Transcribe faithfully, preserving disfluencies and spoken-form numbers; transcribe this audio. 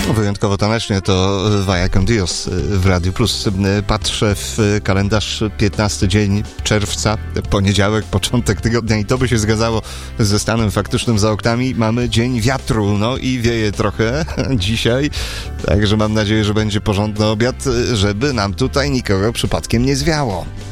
Wyjątkowo tanecznie to Vaya con Dios w Radiu Plus. Patrzę w kalendarz, piętnasty dzień czerwca, poniedziałek, początek tygodnia i to by się zgadzało ze stanem faktycznym za oknami. Mamy dzień wiatru, no i wieje trochę dzisiaj, także mam nadzieję, że będzie porządny obiad, żeby nam tutaj nikogo przypadkiem nie zwiało.